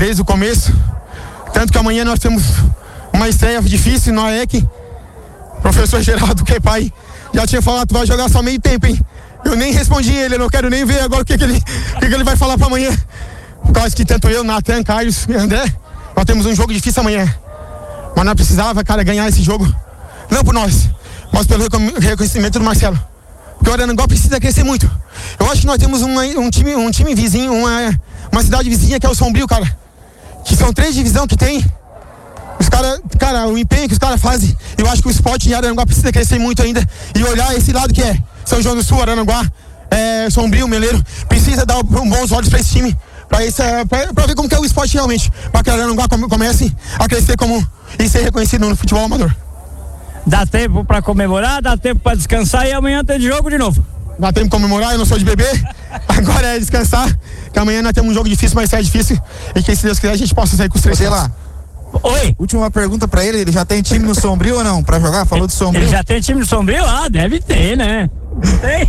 desde o começo. Tanto que amanhã nós temos uma estreia difícil no AEC. Professor Geraldo, que é pai, já tinha falado, tu vai jogar só meio tempo, hein? Eu nem respondi ele, eu não quero nem ver agora o que ele vai falar pra amanhã. Por causa que tanto eu, Natan, Carlos e André, nós temos um jogo difícil amanhã. Mas nós precisava, cara, ganhar esse jogo. Não por nós, mas pelo reconhecimento do Marcelo. Porque o Araranguá precisa crescer muito. Eu acho que nós temos um time vizinho, uma cidade vizinha que é o Sombrio, cara. Que são 3 divisões que tem. Os caras, cara, o empenho que os caras fazem, eu acho que o esporte em Araranguá precisa crescer muito ainda. E olhar esse lado que é São João do Sul, Araranguá, Sombrio, Meleiro, precisa dar bons olhos pra esse time. Pra ver como que é o esporte realmente. Pra que Araranguá comece a crescer e ser reconhecido no futebol amador. Dá tempo pra comemorar, dá tempo pra descansar e amanhã tem jogo de novo. Dá tempo de comemorar, eu não sou de bebê. Agora é descansar, que amanhã nós temos um jogo difícil, mas é difícil. E que se Deus quiser a gente possa sair com os 3 pontos. Lá. Oi. Última pergunta pra ele já tem time no Sombrio ou não? Pra jogar? Falou de Sombrio. Ele já tem time no Sombrio? Ah, deve ter, né? Tem.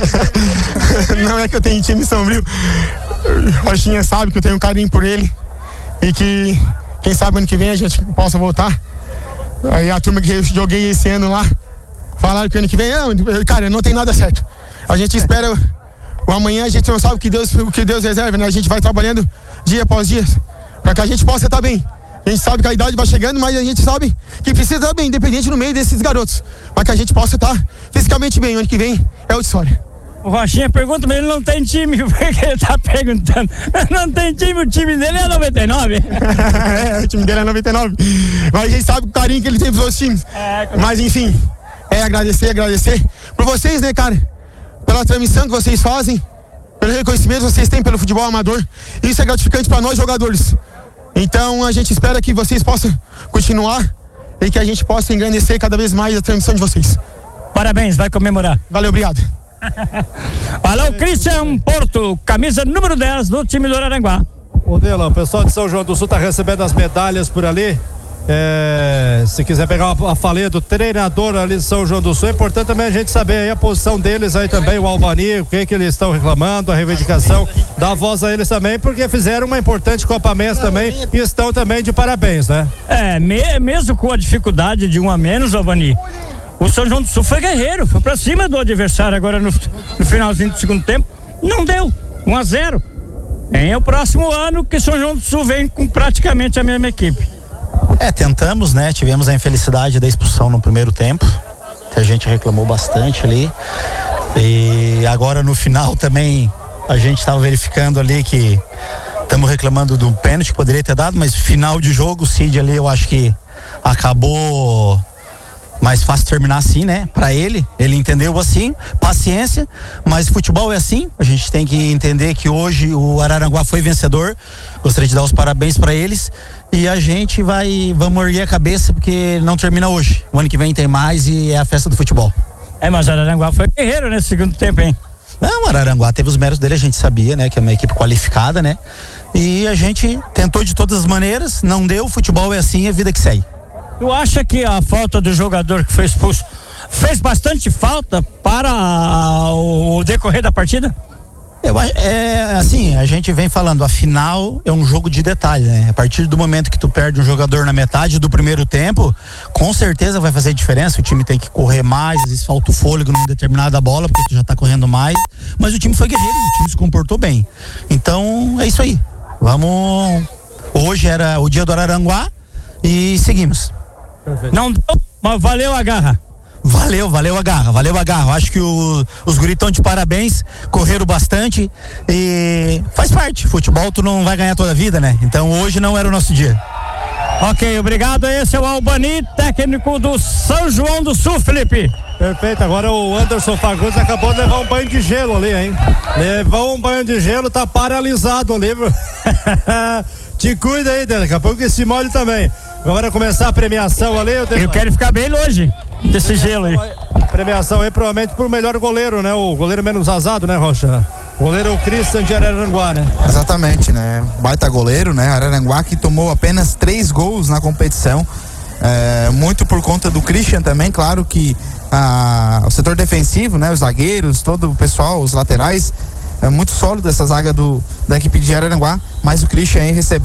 Não é que eu tenho time no Sombrio. Rochinha sabe que eu tenho um carinho por ele. E que, quem sabe ano que vem a gente possa voltar. Aí a turma que eu joguei esse ano lá, falaram que ano que vem, cara, não tem nada certo. A gente espera o amanhã, a gente não sabe o que Deus reserva, né? A gente vai trabalhando dia após dia, para que a gente possa estar bem. A gente sabe que a idade vai chegando, mas a gente sabe que precisa estar bem, independente no meio desses garotos. Para que a gente possa estar fisicamente bem. Ano que vem é outra história. O Rochinha pergunta, mas ele não tem time, porque ele tá perguntando. Não tem time, o time dele é 99. O time dele é 99. Mas a gente sabe o carinho que ele tem pros outros times. Mas enfim, agradecer por vocês, né, cara? Pela transmissão que vocês fazem, pelo reconhecimento que vocês têm pelo futebol amador. Isso é gratificante para nós jogadores. Então a gente espera que vocês possam continuar e que a gente possa engrandecer cada vez mais a transmissão de vocês. Parabéns, vai comemorar. Valeu, obrigado. Alô, Christian Porto, camisa número 10 do time do Araranguá. Ô Vila, o pessoal de São João do Sul tá recebendo as medalhas por ali. Se quiser pegar a falha do treinador ali de São João do Sul, é importante também a gente saber aí a posição deles aí também, o Albani, o que eles estão reclamando, a reivindicação, dá voz a eles também, porque fizeram uma importante Copa Mensa também e estão também de parabéns, né? Mesmo com a dificuldade de 1 a menos, Albani, o São João do Sul foi guerreiro, foi pra cima do adversário agora no finalzinho do segundo tempo, não deu, 1-0. É o próximo ano que São João do Sul vem com praticamente a mesma equipe. Tentamos, né? Tivemos a infelicidade da expulsão no primeiro tempo, que a gente reclamou bastante ali. E agora no final também a gente estava verificando ali que estamos reclamando do pênalti que poderia ter dado, mas final de jogo, o Cid ali eu acho que acabou mais fácil terminar assim, né? Pra ele entendeu assim, paciência, mas futebol é assim, a gente tem que entender que hoje o Araranguá foi vencedor, gostaria de dar os parabéns pra eles e a gente vamos erguer a cabeça porque não termina hoje, o ano que vem tem mais e é a festa do futebol. Mas o Araranguá foi guerreiro nesse segundo tempo, hein? Não, o Araranguá teve os méritos dele, a gente sabia, né? Que é uma equipe qualificada, né? E a gente tentou de todas as maneiras, não deu, futebol é assim, é vida que segue. Tu acha que a falta do jogador que foi expulso fez bastante falta para o decorrer da partida? Assim, a gente vem falando, a final é um jogo de detalhe, né? A partir do momento que tu perde um jogador na metade do primeiro tempo, com certeza vai fazer diferença, o time tem que correr mais, às vezes falta o fôlego numa determinada bola, porque tu já tá correndo mais, mas o time foi guerreiro, o time se comportou bem. Então, é isso aí. Hoje era o dia do Araranguá e seguimos. Não deu, mas valeu a garra. Valeu a garra. Acho que os guris estão de parabéns, correram bastante e faz parte. Futebol tu não vai ganhar toda a vida, né? Então hoje não era o nosso dia. Ok, obrigado. Esse é o Albani, técnico do São João do Sul, Felipe. Perfeito, agora o Anderson Fagundes acabou de levar um banho de gelo ali, hein? Levou um banho de gelo, tá paralisado ali. Te cuida aí, daqui a pouco que se molhe também. Agora começar a premiação ali. Eu quero ficar bem longe desse gelo aí. Premiação aí provavelmente pro melhor goleiro, né? O goleiro menos azado, né, Rocha? O goleiro é o Christian de Araranguá, né? Exatamente, né? Baita goleiro, né? Araranguá que tomou apenas 3 gols na competição. Muito por conta do Christian também, claro que o setor defensivo, né? Os zagueiros, todo o pessoal, os laterais, é muito sólido essa zaga da equipe de Araranguá, mas o Christian aí recebeu